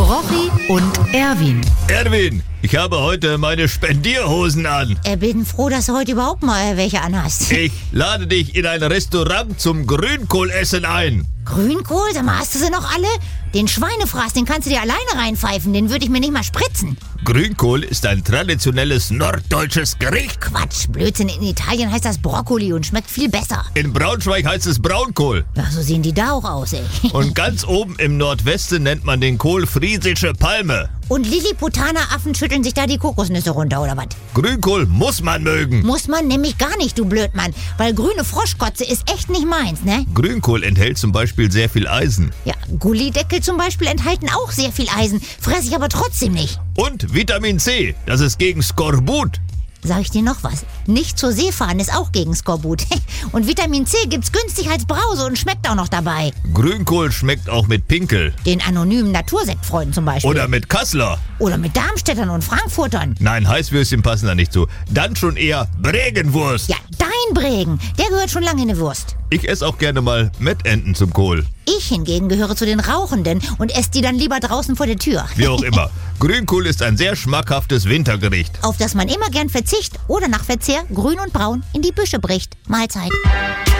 Rochi und Erwin. Erwin, ich habe heute meine Spendierhosen an. Bin froh, dass du heute überhaupt mal welche anhast. Ich lade dich in ein Restaurant zum Grünkohlessen ein. Grünkohl? Sag mal, hast du sie noch alle? Den Schweinefraß, den kannst du dir alleine reinpfeifen, den würde ich mir nicht mal spritzen. Grünkohl ist ein traditionelles norddeutsches Gericht. Quatsch, Blödsinn, in Italien heißt das Brokkoli und schmeckt viel besser. In Braunschweig heißt es Braunkohl. Ja, so sehen die da auch aus, ey. Und ganz oben im Nordwesten nennt man den Kohl friesische Palme. Und Lilliputaner-Affen schütteln sich da die Kokosnüsse runter, oder was? Grünkohl muss man mögen. Muss man nämlich gar nicht, du Blödmann. Weil grüne Froschkotze ist echt nicht meins, ne? Grünkohl enthält zum Beispiel sehr viel Eisen. Ja, Gullideckel zum Beispiel enthalten auch sehr viel Eisen. Fress ich aber trotzdem nicht. Und Vitamin C, das ist gegen Skorbut. Sag ich dir noch was? Nicht zur See fahren ist auch gegen Skorbut. Und Vitamin C gibt's günstig als Brause und schmeckt auch noch dabei. Grünkohl schmeckt auch mit Pinkel. Den anonymen Natursektfreunden zum Beispiel. Oder mit Kassler. Oder mit Darmstädtern und Frankfurtern. Nein, Heißwürstchen passen da nicht zu. Dann schon eher Bregenwurst. Ja, dein Bregen, der gehört schon lange in eine Wurst. Ich esse auch gerne mal Mettenten zum Kohl. Ich hingegen gehöre zu den Rauchenden und esse die dann lieber draußen vor der Tür. Wie auch immer. Grünkohl ist ein sehr schmackhaftes Wintergericht. Auf das man immer gern verzichtet oder nach Verzehr grün und braun in die Büsche bricht. Mahlzeit.